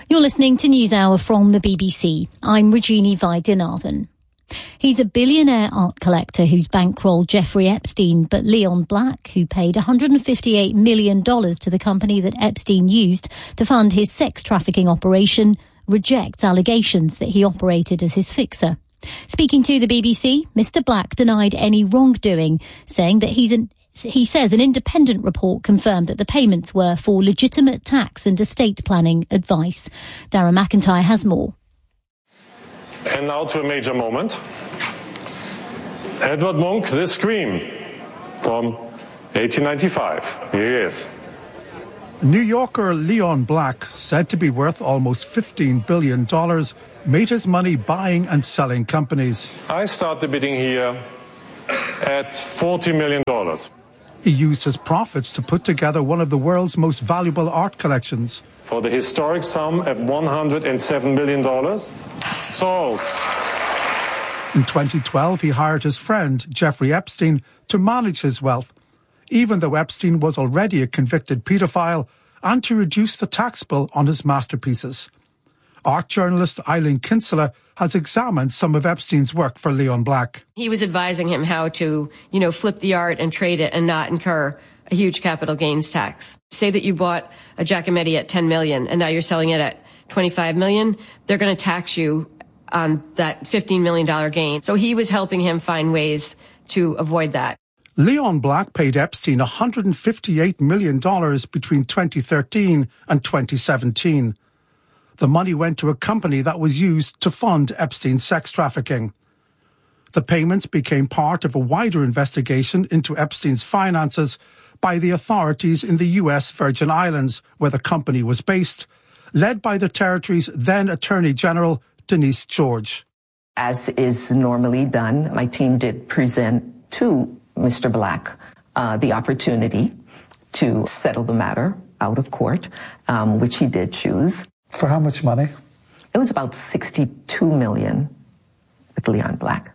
You're listening to NewsHour from the BBC. I'm Regina Vaidyanathan. He's a billionaire art collector who's bankrolled Jeffrey Epstein, but Leon Black, who paid $158 million to the company that Epstein used to fund his sex trafficking operation, rejects allegations that he operated as his fixer. Speaking to the BBC, Mr. Black denied any wrongdoing, saying that he says an independent report confirmed that the payments were for legitimate tax and estate planning advice. Darren McIntyre has more. And now to a major moment. Edvard Munch, The Scream, from 1895. Here he is. New Yorker Leon Black, said to be worth almost $15 billion, made his money buying and selling companies. I started bidding here at $40 million. He used his profits to put together one of the world's most valuable art collections. For the historic sum of $107 million. Sold. In 2012, he hired his friend, Jeffrey Epstein, to manage his wealth, even though Epstein was already a convicted paedophile, and to reduce the tax bill on his masterpieces. Art journalist Eileen Kinsella has examined some of Epstein's work for Leon Black. He was advising him how to, flip the art and trade it and not incur a huge capital gains tax. Say that you bought a Giacometti at $10 million and now you're selling it at $25 million. They're going to tax you on that $15 million gain. So he was helping him find ways to avoid that. Leon Black paid Epstein $158 million between 2013 and 2017. The money went to a company that was used to fund Epstein's sex trafficking. The payments became part of a wider investigation into Epstein's finances by the authorities in the US Virgin Islands, where the company was based, led by the territory's then Attorney General, Denise George. As is normally done, my team did present to Mr. Black the opportunity to settle the matter out of court, which he did choose. For how much money? It was about $62 million with Leon Black.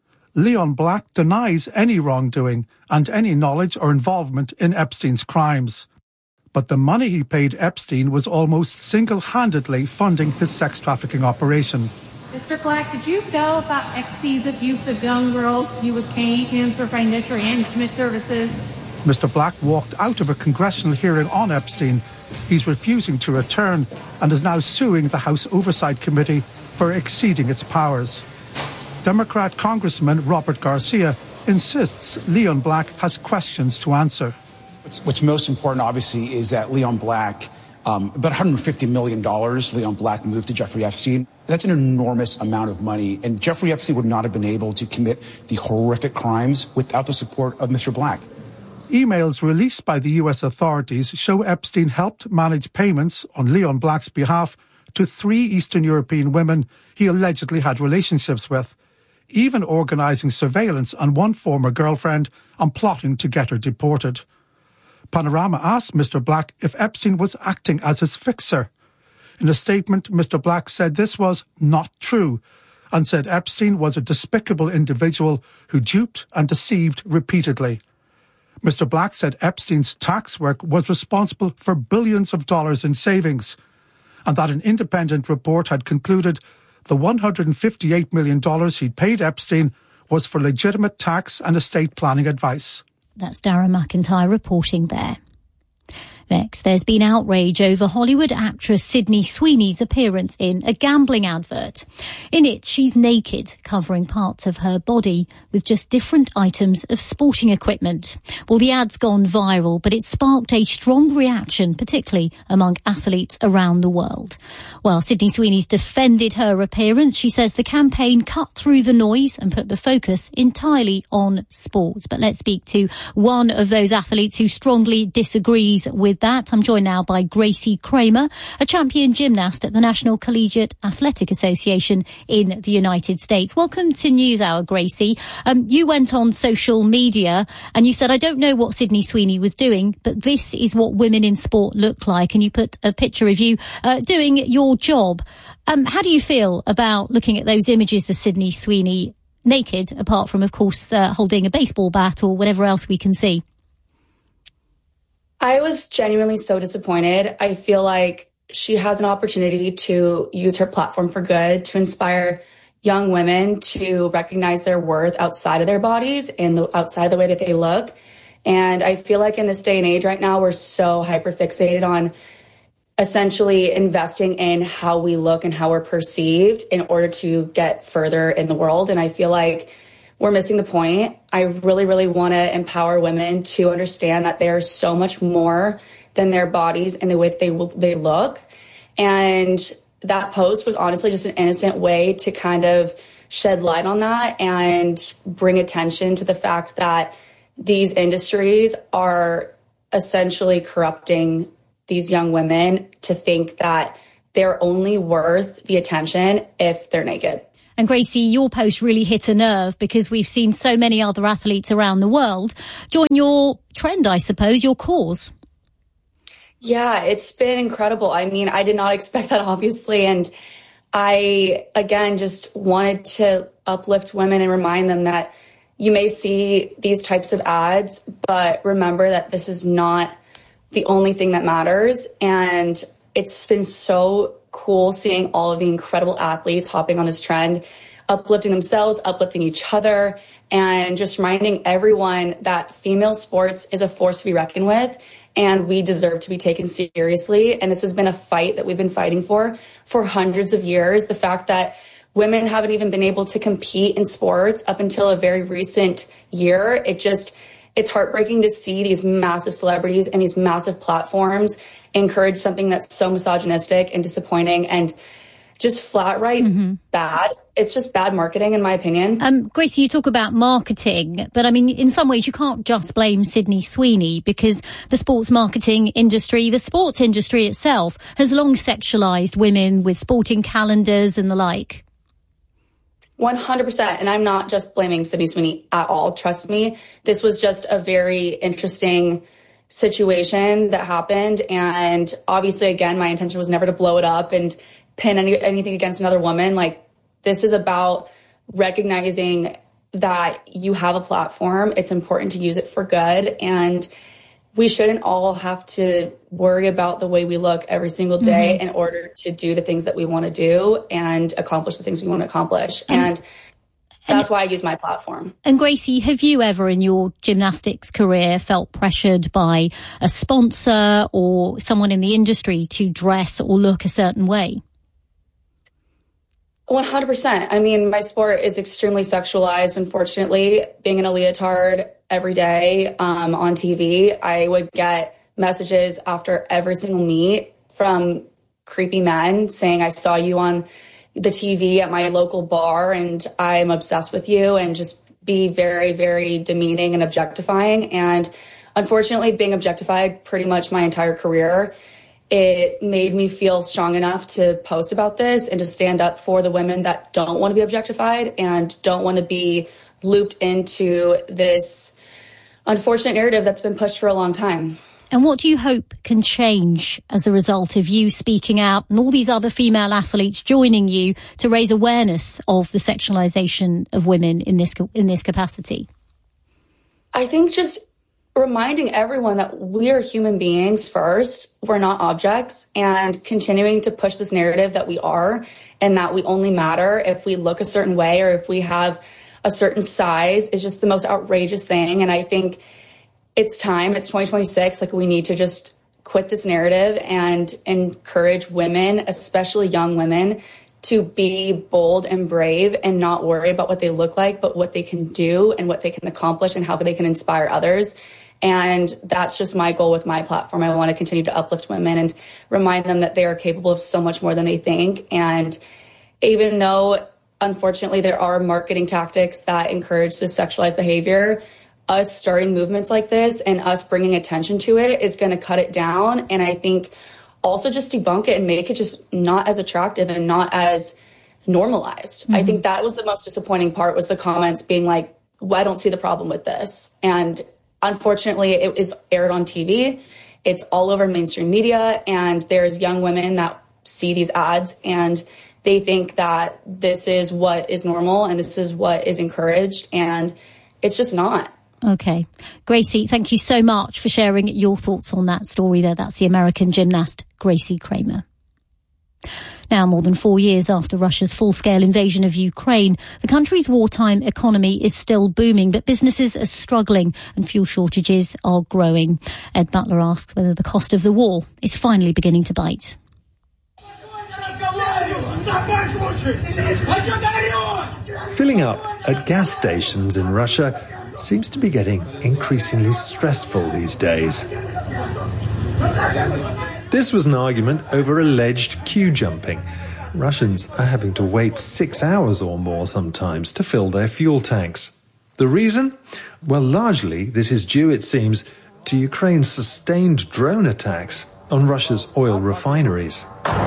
Leon Black denies any wrongdoing and any knowledge or involvement in Epstein's crimes. But the money he paid Epstein was almost single-handedly funding his sex trafficking operation. Mr. Black, did you know about XC's abuse of young girls he was paying him for financial management services? Mr. Black walked out of a congressional hearing on Epstein. He's refusing to return and is now suing the House Oversight Committee for exceeding its powers. Democrat Congressman Robert Garcia insists Leon Black has questions to answer. What's most important, obviously, is that Leon Black, about $150 million Leon Black moved to Jeffrey Epstein. That's an enormous amount of money, and Jeffrey Epstein would not have been able to commit the horrific crimes without the support of Mr. Black. Emails released by the US authorities show Epstein helped manage payments on Leon Black's behalf to 3 Eastern European women he allegedly had relationships with, even organising surveillance on one former girlfriend and plotting to get her deported. Panorama asked Mr. Black if Epstein was acting as his fixer. In a statement, Mr. Black said this was not true and said Epstein was a despicable individual who duped and deceived repeatedly. Mr. Black said Epstein's tax work was responsible for billions of dollars in savings and that an independent report had concluded the $158 million he'd paid Epstein was for legitimate tax and estate planning advice. That's Darren McIntyre reporting there. Next, there's been outrage over Hollywood actress Sydney Sweeney's appearance in a gambling advert. In it, she's naked, covering parts of her body with just different items of sporting equipment. Well, the ad's gone viral, but it sparked a strong reaction, particularly among athletes around the world. Well, Sydney Sweeney's defended her appearance. She says the campaign cut through the noise and put the focus entirely on sports. But let's speak to one of those athletes who strongly disagrees with that. I'm joined now by Gracie Kramer, a champion gymnast at the National Collegiate Athletic Association in the United States. Welcome to NewsHour, Gracie. You went on social media and you said, I don't know what Sydney Sweeney was doing, but this is what women in sport look like. And you put a picture of you doing your job. How do you feel about looking at those images of Sydney Sweeney naked, apart from, of course, holding a baseball bat or whatever else we can see? I was genuinely so disappointed. I feel like she has an opportunity to use her platform for good, to inspire young women to recognize their worth outside of their bodies and outside of the way that they look. And I feel like in this day and age right now, we're so hyper-fixated on essentially investing in how we look and how we're perceived in order to get further in the world. And I feel like we're missing the point. I really, really want to empower women to understand that they are so much more than their bodies and the way that they look. And that post was honestly just an innocent way to kind of shed light on that and bring attention to the fact that these industries are essentially corrupting these young women to think that they're only worth the attention if they're naked. And Gracie, your post really hit a nerve because we've seen so many other athletes around the world join your trend, I suppose, your cause. Yeah, it's been incredible. I mean, I did not expect that, obviously. And I, again, just wanted to uplift women and remind them that you may see these types of ads, but remember that this is not the only thing that matters. And it's been so cool seeing all of the incredible athletes hopping on this trend, uplifting themselves, uplifting each other, and just reminding everyone that female sports is a force to be reckoned with. And we deserve to be taken seriously. And this has been a fight that we've been fighting for hundreds of years. The fact that women haven't even been able to compete in sports up until a very recent year, it's heartbreaking to see these massive celebrities and these massive platforms encourage something that's so misogynistic and disappointing and just flat right bad. It's just bad marketing, in my opinion. Gracie, you talk about marketing, but I mean, in some ways you can't just blame Sydney Sweeney because the sports marketing industry, the sports industry itself has long sexualized women with sporting calendars and the like. 100%. And I'm not just blaming Sydney Sweeney at all. Trust me. This was just a very interesting situation that happened. And obviously, again, my intention was never to blow it up and pin anything against another woman. Like, this is about recognizing that you have a platform. It's important to use it for good. And we shouldn't all have to worry about the way we look every single day in order to do the things that we want to do and accomplish the things we want to accomplish. And that's why I use my platform. And Gracie, have you ever in your gymnastics career felt pressured by a sponsor or someone in the industry to dress or look a certain way? 100%. I mean, my sport is extremely sexualized, unfortunately. Being in a leotard every day on TV, I would get messages after every single meet from creepy men saying, I saw you on the TV at my local bar and I'm obsessed with you, and just be very, very demeaning and objectifying. And unfortunately, being objectified pretty much my entire career, it made me feel strong enough to post about this and to stand up for the women that don't want to be objectified and don't want to be looped into this unfortunate narrative that's been pushed for a long time. And what do you hope can change as a result of you speaking out and all these other female athletes joining you to raise awareness of the sexualization of women in this capacity? I think just reminding everyone that we are human beings first. We're not objects, and continuing to push this narrative that we are and that we only matter if we look a certain way or if we have a certain size is just the most outrageous thing. And I think it's time. It's 2026. Like, we need to just quit this narrative and encourage women, especially young women, to be bold and brave and not worry about what they look like, but what they can do and what they can accomplish and how they can inspire others. And that's just my goal with my platform. I want to continue to uplift women and remind them that they are capable of so much more than they think. And even though, unfortunately, there are marketing tactics that encourage this sexualized behavior, us starting movements like this and us bringing attention to it is going to cut it down. And I think also just debunk it and make it just not as attractive and not as normalized. I think that was the most disappointing part, was the comments being like, well, I don't see the problem with this. And unfortunately, it is aired on TV. It's all over mainstream media. And there's young women that see these ads and they think that this is what is normal and this is what is encouraged. And it's just not. Okay. Gracie, thank you so much for sharing your thoughts on that story there. That's the American gymnast, Gracie Kramer. Now, more than 4 years after Russia's full-scale invasion of Ukraine, the country's wartime economy is still booming, but businesses are struggling and fuel shortages are growing. Ed Butler asks whether the cost of the war is finally beginning to bite. Filling up at gas stations in Russia seems to be getting increasingly stressful these days. This was an argument over alleged queue jumping. Russians are having to wait 6 hours or more sometimes to fill their fuel tanks. The reason? Well, largely this is due, it seems, to Ukraine's sustained drone attacks on Russia's oil refineries.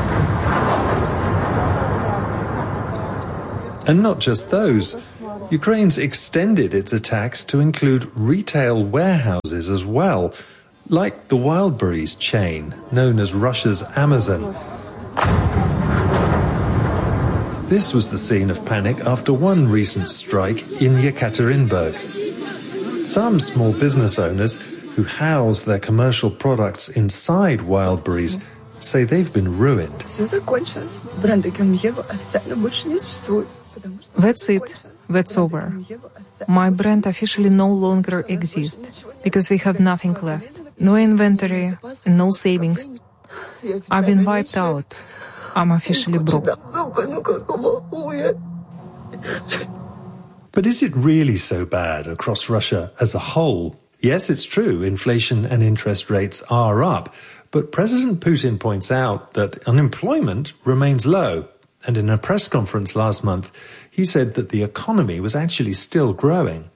And not just those. Ukraine's extended its attacks to include retail warehouses as well, like the Wildberries chain, known as Russia's Amazon. This was the scene of panic after one recent strike in Yekaterinburg. Some small business owners who house their commercial products inside Wildberries say they've been ruined. That's it. That's over. My brand officially no longer exists because we have nothing left. No inventory and no savings. I've been wiped out. I'm officially broke. But is it really so bad across Russia as a whole? Yes, it's true, inflation and interest rates are up, but President Putin points out that unemployment remains low. And in a press conference last month, he said that the economy was actually still growing.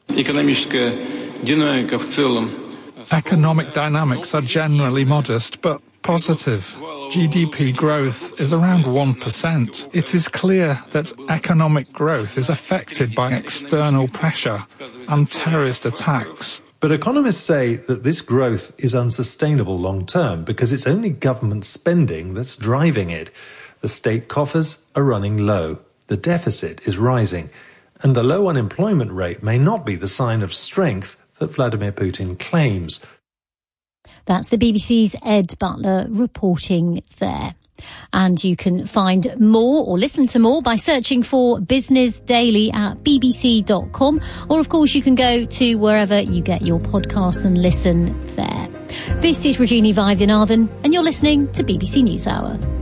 Economic dynamics are generally modest, but positive. GDP growth is around 1%. It is clear that economic growth is affected by external pressure and terrorist attacks. But economists say that this growth is unsustainable long term because it's only government spending that's driving it. The state coffers are running low, the deficit is rising, and the low unemployment rate may not be the sign of strength that Vladimir Putin claims. That's the BBC's Ed Butler reporting there. And you can find more or listen to more by searching for Business Daily at bbc.com, or of course you can go to wherever you get your podcasts and listen there. This is Regina Vaidyanathan and you're listening to BBC NewsHour.